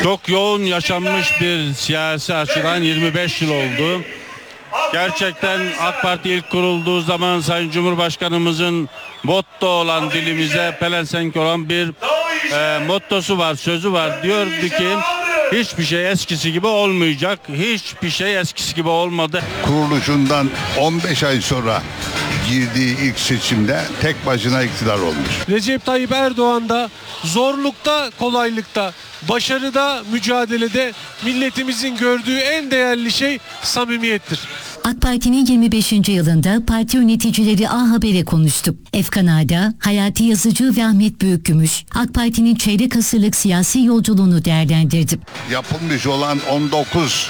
Çok yoğun yaşanmış bir siyasi açıdan 25 yıl oldu. Gerçekten AK Parti ilk kurulduğu zaman Sayın Cumhurbaşkanımızın motto olan dilimize pelesenk olan bir mottosu var, sözü var. Diyordu ki hiçbir şey eskisi gibi olmayacak. Hiçbir şey eskisi gibi olmadı. Kuruluşundan 15 ay sonra girdiği ilk seçimde tek başına iktidar olmuş. Recep Tayyip Erdoğan da zorlukta, kolaylıkta, başarıda, mücadelede milletimizin gördüğü en değerli şey samimiyettir. AK Parti'nin 25. yılında parti yöneticileri A Haber'e konuştu. Efkan Ağa'da Hayati Yazıcı ve Ahmet Büyükgümüş AK Parti'nin çeyrek asırlık siyasi yolculuğunu değerlendirdi. Yapılmış olan 19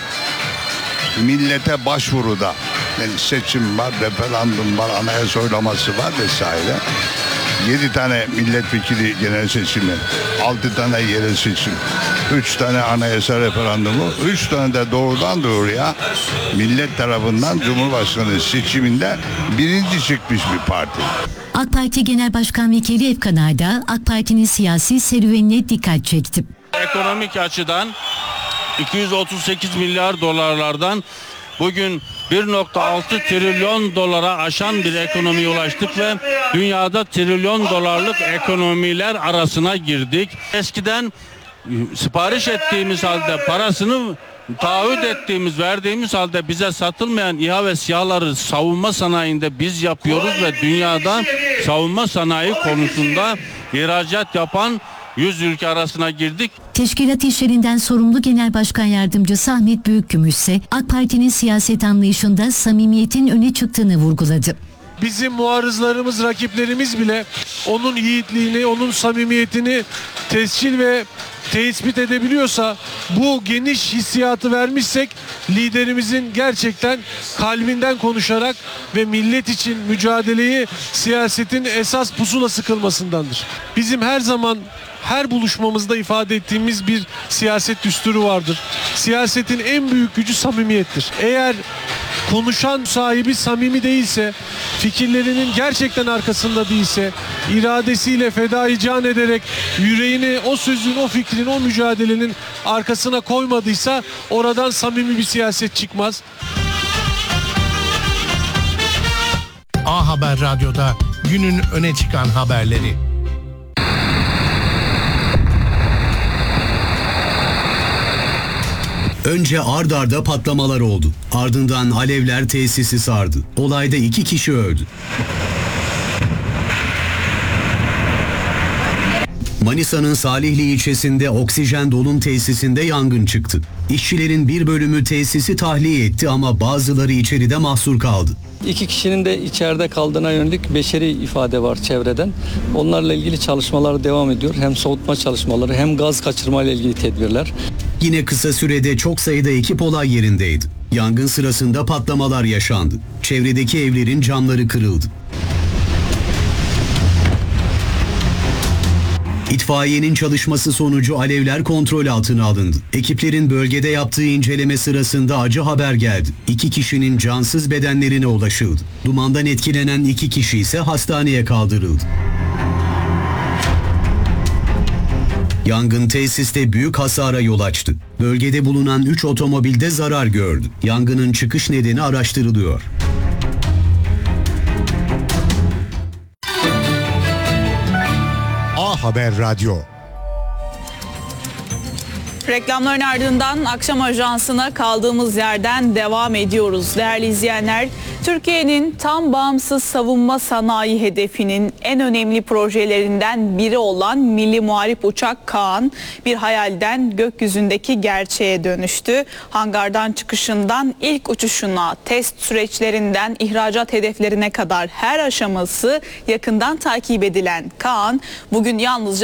millete başvuruda, yani seçim var, referandum var, anayasa oylaması var vesaire. 7 tane milletvekili genel seçimi, 6 tane yerel seçim, 3 tane anayasa referandumu, 3 tane de doğrudan doğruya millet tarafından Cumhurbaşkanı seçiminde birinci çıkmış bir parti. AK Parti Genel Başkan Vekili Efkan Ağa'da AK Parti'nin siyasi serüvenine dikkat çekti. Ekonomik açıdan 238 milyar dolarlardan bugün 1.6 trilyon dolara aşan bir ekonomiye ulaştık ve dünyada trilyon dolarlık ekonomiler arasına girdik. Eskiden sipariş ettiğimiz halde parasını taahhüt ettiğimiz, verdiğimiz halde bize satılmayan İHA ve SİHA'ları savunma sanayinde biz yapıyoruz ve dünyada savunma sanayi konusunda ihracat yapan 100 ülke arasına girdik. Teşkilat işlerinden sorumlu Genel Başkan Yardımcısı Ahmet Büyükgümüş ise AK Parti'nin siyaset anlayışında samimiyetin öne çıktığını vurguladı. Bizim muarızlarımız, rakiplerimiz bile onun yiğitliğini, onun samimiyetini tescil ve tespit edebiliyorsa, bu geniş hissiyatı vermişsek liderimizin gerçekten kalbinden konuşarak ve millet için mücadeleyi siyasetin esas pusulası kılmasındandır. Bizim her zaman her buluşmamızda ifade ettiğimiz bir siyaset düsturu vardır. Siyasetin en büyük gücü samimiyettir. Eğer konuşan sahibi samimi değilse, fikirlerinin gerçekten arkasında değilse, iradesiyle fedai can ederek yüreğini o sözün, o fikrin, o mücadelenin arkasına koymadıysa oradan samimi bir siyaset çıkmaz. A Haber Radyo'da günün öne çıkan haberleri. Önce ard arda patlamalar oldu. Ardından alevler tesisi sardı. Olayda 2 kişi öldü. Manisa'nın Salihli ilçesinde oksijen dolum tesisinde yangın çıktı. İşçilerin bir bölümü tesisi tahliye etti ama bazıları içeride mahsur kaldı. 2 kişinin de içeride kaldığına yönelik beşeri ifade var çevreden. Onlarla ilgili çalışmalar devam ediyor. Hem soğutma çalışmaları hem gaz kaçırma ile ilgili tedbirler. Yine kısa sürede çok sayıda ekip olay yerindeydi. Yangın sırasında patlamalar yaşandı. Çevredeki evlerin camları kırıldı. İtfaiyenin çalışması sonucu alevler kontrol altına alındı. Ekiplerin bölgede yaptığı inceleme sırasında acı haber geldi. 2 kişinin cansız bedenlerine ulaşıldı. Dumandan etkilenen 2 kişi ise hastaneye kaldırıldı. Yangın tesiste büyük hasara yol açtı. Bölgede bulunan 3 otomobilde zarar gördü. Yangının çıkış nedeni araştırılıyor. A Haber Radyo. Reklamların ardından akşam ajansına kaldığımız yerden devam ediyoruz. Değerli izleyenler, Türkiye'nin tam bağımsız savunma sanayi hedefinin en önemli projelerinden biri olan Milli Muharip Uçak Kaan bir hayalden gökyüzündeki gerçeğe dönüştü. Hangardan çıkışından ilk uçuşuna, test süreçlerinden ihracat hedeflerine kadar her aşaması yakından takip edilen Kaan bugün yalnızca